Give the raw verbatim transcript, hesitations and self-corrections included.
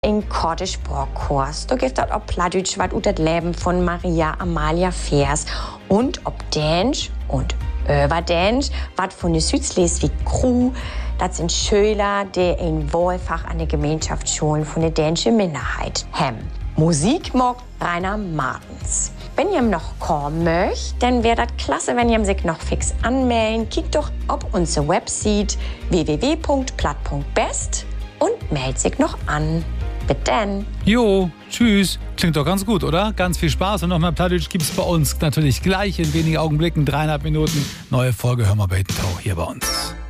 in Kortisch-Brockhorst. Da geht das auch Plattdeutsch was über das Leben von Maria Amalia Vers und ob Dänsch und Überdänsch, was von der Südschleswig Crew. Das sind Schüler, die ein Wahlfach an der Gemeinschaftsschulen von der dänischen Minderheit haben. Musik mag Rainer Martens. Wenn ihr noch kommen möchtet, dann wäre das klasse, wenn ihr sich noch fix anmelden. Kickt doch auf unsere Website w w w punkt platt punkt best und meldet sich noch an. Bis dann. Jo, tschüss. Klingt doch ganz gut, oder? Ganz viel Spaß und noch mehr Plattdeutsch gibt's bei uns natürlich gleich in wenigen Augenblicken, dreieinhalb Minuten. Neue Folge Hör mal bei Tau hier bei uns.